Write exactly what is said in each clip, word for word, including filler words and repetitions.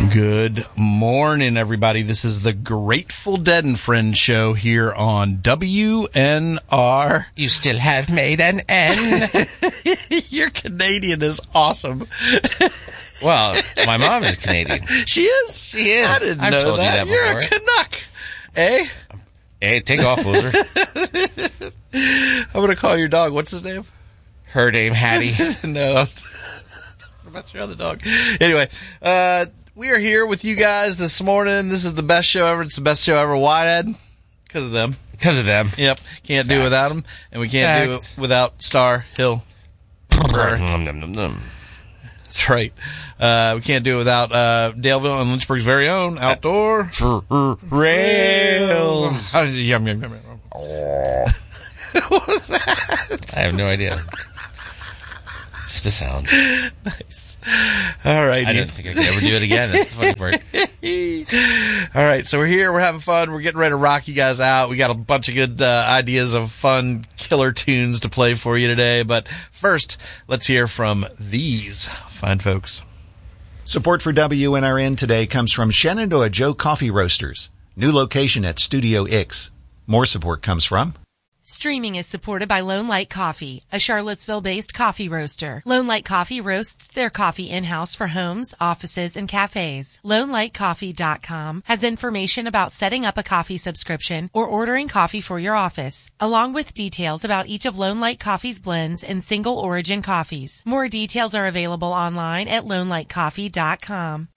Good morning, everybody. This is the Grateful Dead and Friends show here on W N R. You still have made an N. Your Canadian is awesome. Well, my mom is Canadian. She is? She is. I didn't I've know told that. you that You're a Canuck. Eh? Hey, take off, loser. I'm going to call your dog. What's his name? Her name, Hattie. No. What about your other dog? Anyway, uh... we are here with you guys this morning. This is the best show ever. It's the best show ever. Why, Ed? Because of them. Because of them. Yep. Can't Facts. do it without them. And we can't Facts. do it without Star Hill. Num, num, num, num. That's right. Uh, we can't do it without uh, Daleville and Lynchburg's very own Outdoor Trails. Yum, yum, yum, yum. What was that? I have no idea. Just a sound. Nice. All right. I didn't think I could ever do it again. That's the funny part. All right, so we're here. We're having fun. We're getting ready to rock you guys out. We got a bunch of good uh, ideas of fun killer tunes to play for you today. But first, let's hear from these fine folks. Support for W N R N today comes from Shenandoah Joe Coffee Roasters. New location at Studio Ix. More support comes from... Streaming is supported by Lone Light Coffee, a Charlottesville-based coffee roaster. Lone Light Coffee roasts their coffee in-house for homes, offices, and cafes. Lone Light Coffee dot com has information about setting up a coffee subscription or ordering coffee for your office, along with details about each of Lone Light Coffee's blends and single origin coffees. More details are available online at Lone Light Coffee dot com.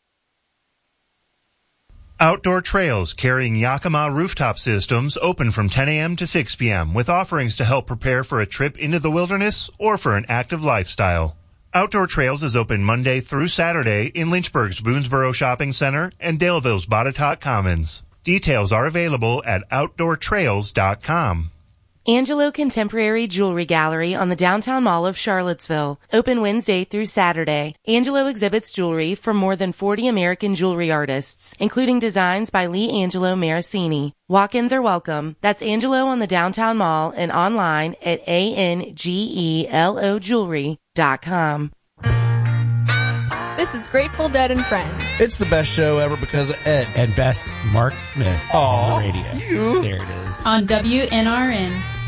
Outdoor Trails, carrying Yakima rooftop systems, open from ten a.m. to six p.m. with offerings to help prepare for a trip into the wilderness or for an active lifestyle. Outdoor Trails is open Monday through Saturday in Lynchburg's Boonesboro Shopping Center and Daleville's Botetourt Commons. Details are available at outdoor trails dot com. Angelo Contemporary Jewelry Gallery on the downtown mall of Charlottesville. Open Wednesday through Saturday. Angelo exhibits jewelry from more than forty American jewelry artists, including designs by Lee Angelo Marasini. Walk-ins are welcome. That's Angelo on the downtown mall and online at A N G E L O jewelry dot com. This is Grateful Dead and Friends. It's the best show ever because of Ed. And best Mark Smith Aw, on the radio. you. There it is. On W N R N.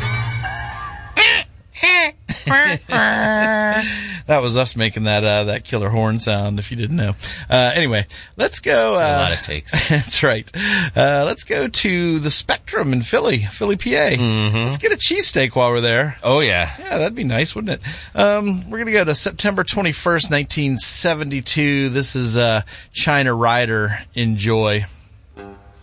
That was us making that uh, that killer horn sound, if you didn't know. Uh, anyway, let's go. Uh, a lot of takes. That's right. Uh, let's go to the Spectrum in Philly, Philly, P A. Mm-hmm. Let's get a cheesesteak while we're there. Oh, yeah. Yeah, that'd be nice, wouldn't it? Um, we're going to go to September twenty-first, nineteen seventy-two. This is uh, China Rider. Enjoy.